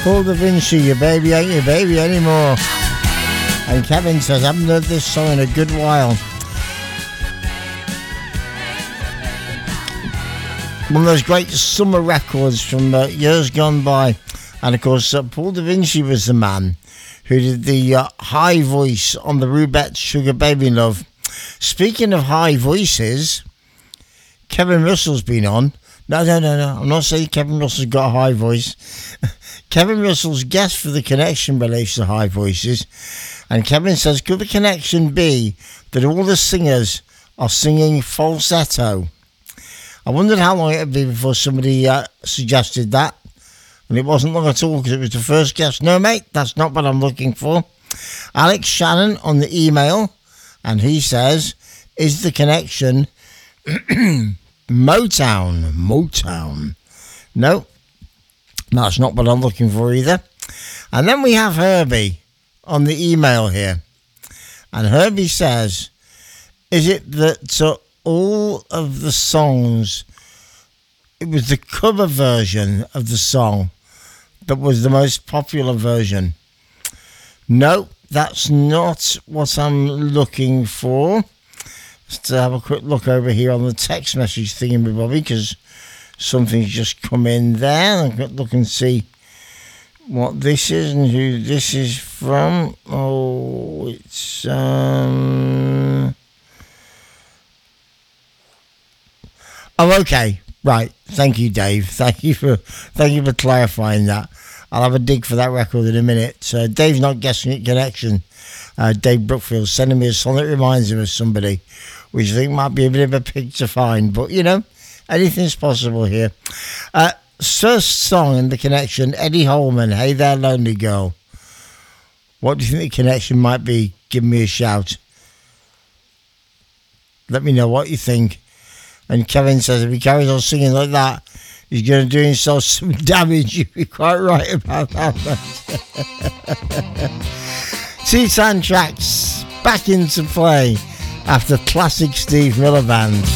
Paul Da Vinci, your baby ain't your baby anymore. And Kevin says, I haven't heard this song in a good while. One of those great summer records from years gone by. And of course, Paul Da Vinci was the man who did the high voice on the Rubettes Sugar Baby Love. Speaking of high voices, Kevin Russell's been on. No. I'm not saying Kevin Russell's got a high voice. Kevin Russell's guest for The Connection relates to high voices. And Kevin says, could the connection be that all the singers are singing falsetto? I wondered how long it would be before somebody suggested that. And it wasn't long at all because it was the first guest. No, mate, that's not what I'm looking for. Alex Shannon on the email. And he says, is the connection Motown? No, that's not what I'm looking for either. And then we have Herbie on the email here. And Herbie says, is it that all of the songs, it was the cover version of the song that was the most popular version? No, that's not what I'm looking for. Let's have a quick look over here on the text message thingy-bobby, because something's just come in there. I'll look and see what this is and who this is from. Oh, it's oh, okay, right. Thank you, Dave. Thank you for clarifying that. I'll have a dig for that record in a minute. Dave's not guessing it. Connection. Dave Brookfield sending me a song that reminds him of somebody, which I think might be a bit of a pig to find, but you know, anything's possible here. First song in The Connection, Eddie Holman, Hey There Lonely Girl. What do you think the connection might be? Give me a shout. Let me know what you think. And Kevin says if he carries on singing like that, he's going to do himself some damage. You'd be quite right about that. Teton Tracks back into play after classic Steve Miller Band.